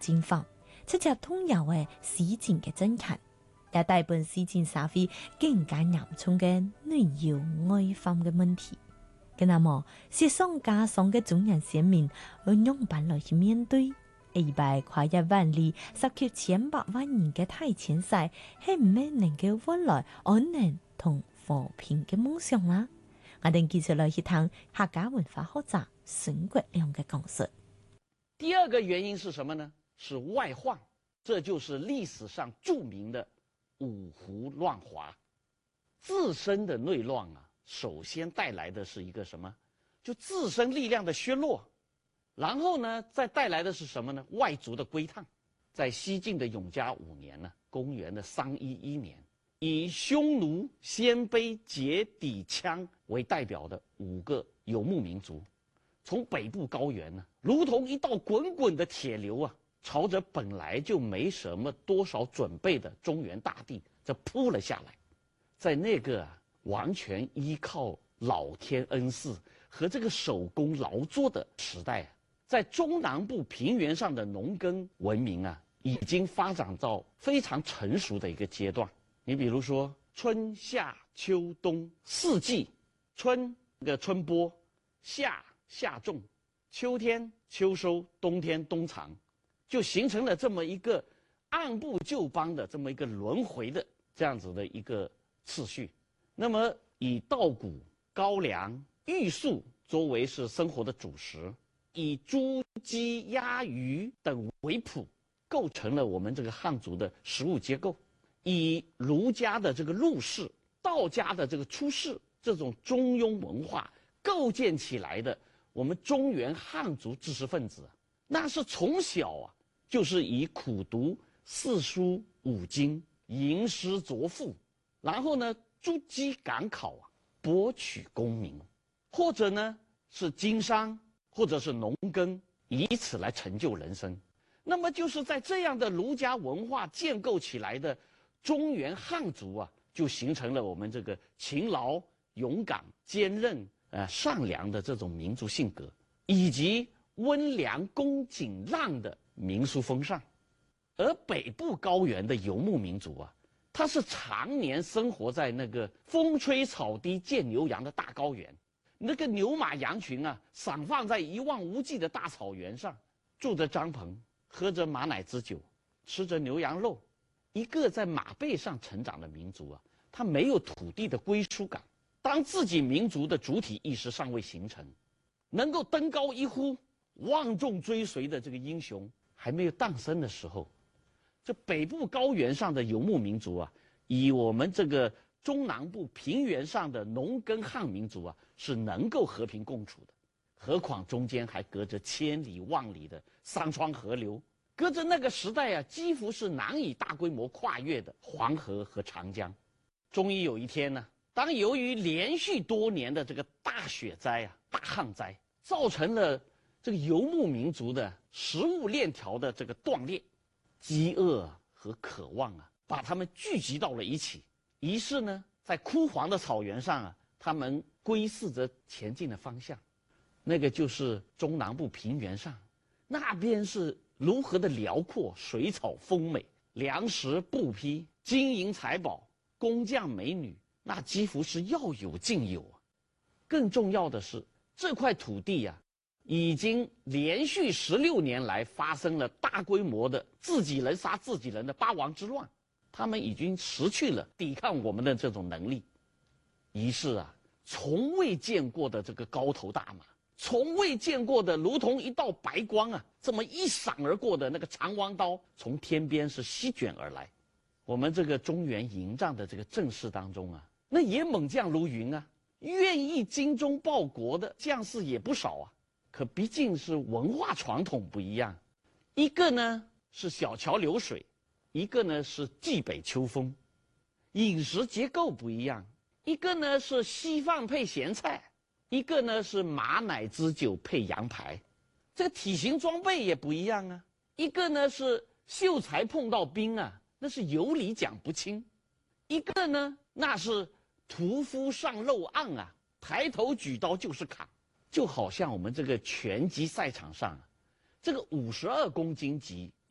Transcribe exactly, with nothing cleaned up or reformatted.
进坊，直接通谣的西晋嘅政坛，也帶本西晋社會更加嚴重嘅女妖外犯嘅問題。咁那麼，雪上加霜嘅中原先民，要用辦來去面對，一百跨一萬里、十缺千百萬人嘅大遷徙，係唔係能夠換來安寧同和平嘅夢想啦？我哋繼續來去聽客家文化學者孫國亮嘅講述。 第二個原因是什麼呢？是外患，這就是歷史上著名的五胡亂華。自身的內亂啊，首先帶來的是一個什麼？就自身力量的削弱，然後呢，再帶來的是什麼呢？外族的歸燙。在西晉的永嘉五年呢，公元的三一一年，以匈奴、鲜卑、羯、氐、羌為代表的五個游牧民族，從北部高原呢，如同一道滾滾的鐵流啊，朝着本來就沒什麼多少準備的中原大地，這撲了下來。在那個啊，完全依靠老天恩賜和這個手工勞作的時代啊，在中南部平原上的農耕文明啊，已經發展到非常成熟的一個階段。你比如說春夏秋冬四季，春個春播，夏夏種，秋天秋收，冬天冬藏，就形成了這麼一個按部就班的這麼一個輪迴的這樣子的一個次序。那麼以稻谷、高粱、玉粟作為是生活的主食，以豬、雞、鴨、魚等為譜，構成了我們這個漢族的食物結構。以儒家的這個入世、道家的這個出世，這種中庸文化構建起來的我們中原漢族知識分子，那是從小啊就是以苦讀四書五經、吟詩作賦，然後呢逐級趕考啊，博取功名，或者呢是經商，或者是農耕，以此來成就人生。那麼就是在這樣的儒家文化建構起來的中原漢族啊，就形成了我們這個勤勞、勇敢、堅韌、呃善良的這種民族性格，以及溫良恭儉讓的民俗風尚。而北部高原的游牧民族啊，它是常年生活在那個風吹草低見牛羊的大高原，那個牛馬羊群啊，散放在一望無際的大草原上，住着帳篷，喝着馬奶之酒，吃着牛羊肉。一個在馬背上成長的民族啊，他沒有土地的歸屬感。當自己民族的主體意識尚未形成，能夠登高一呼、萬眾追隨的這個英雄還沒有誕生的時候，這北部高原上的游牧民族啊，以我們這個中南部平原上的農耕漢民族啊，是能夠和平共處的。何況中間還隔着千里萬里的山川河流，隔着那個時代啊，幾乎是難以大規模跨越的黃河和長江。終於有一天呢，當由於連續多年的這個大雪災啊、大旱災，造成了這個游牧民族的食物鏈條的這個斷裂，飢餓和渴望啊，把他們聚集到了一起。於是呢，在枯黃的草原上啊，他們窺視着前進的方向，那個就是中南部平原上，那邊是如何的遼闊，水草豐美，糧食布匹，金銀財寶，工匠美女，那幾乎是要有盡有啊。更重要的是，這塊土地啊，已經連續十六年來發生了大規模的自己人殺自己人的八王之亂，他們已經失去了抵抗我們的這種能力。於是啊，從未見過的這個高頭大馬，從未見過的如同一道白光啊，這麼一閃而過的那個長彎刀，從天邊是席捲而來。我們這個中原營帳的這個陣勢當中啊，那也猛將如雲啊，願意精忠報國的將士也不少啊。可畢竟是文化傳統不一樣，一個呢是小橋流水，一個呢是冀北秋風，飲食結構不一樣，一個呢是稀飯配鹹菜，一個呢是馬奶之酒配羊排，這個體型裝備也不一樣啊。一個呢是秀才碰到兵啊，那是有理講不清；一個呢那是屠夫上肉案啊，抬頭舉刀就是砍。就好像我們這個拳擊賽場上，這個五十二公斤級